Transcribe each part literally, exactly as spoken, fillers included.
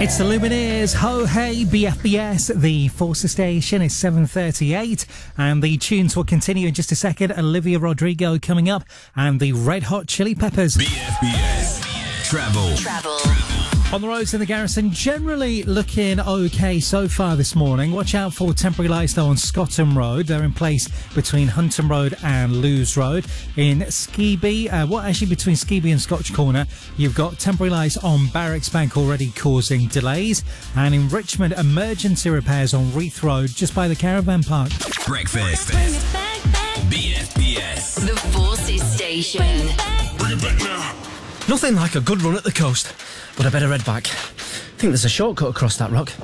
It's the Lumineers, Ho Hey, B F B S, the Forces station is seven thirty-eight, and the tunes will continue in just a second. Olivia Rodrigo coming up, and the Red Hot Chili Peppers. B F B S Travel. Travel. On the roads in the Garrison, generally looking okay so far this morning. Watch out for temporary lights though on Scotton Road. They're in place between Hunton Road and Lewes Road. In Skeby, uh, well actually between Skeby and Scotch Corner, you've got temporary lights on Barracks Bank already causing delays. And in Richmond, emergency repairs on Reith Road just by the caravan park. Breakfast. B F B S. The Forces station. Bring it back now. Nothing like a good run at the coast, but I better head back. I think there's a shortcut across that rock.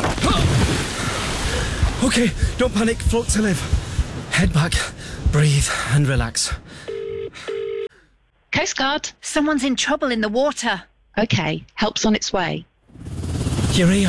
OK, don't panic, float to live. Head back, breathe and relax. Coast Guard. Someone's in trouble in the water. OK, help's on its way. You're here.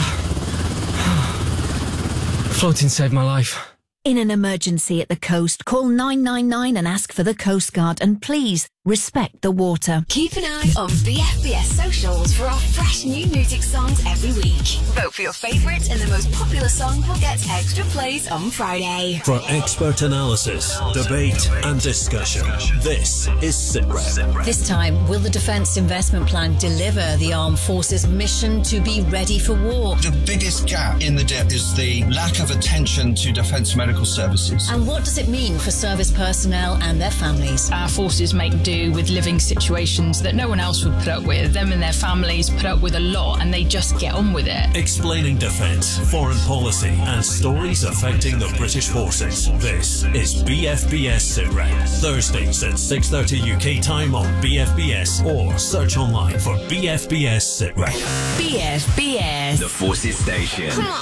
Floating saved my life. In an emergency at the coast, call nine nine nine and ask for the Coast Guard. And please, respect the water. Keep an eye on B F B S socials for our fresh new music songs every week. Vote for your favourite, and the most popular song will get extra plays on Friday. For expert analysis, debate and discussion, this is SITREP. This time, will the Defence Investment Plan deliver the Armed Forces mission to be ready for war? The biggest gap in the dip is the lack of attention to defence medical services. And what does it mean for service personnel and their families? Our forces make do with living situations that no one else would put up with. Them and their families put up with a lot, and they just get on with it. Explaining defence, foreign policy and stories affecting the British forces. This is B F B S SITREP. Thursdays at six thirty U K time on B F B S, or search online for B F B S SITREP. B F B S. The Forces station. Come on.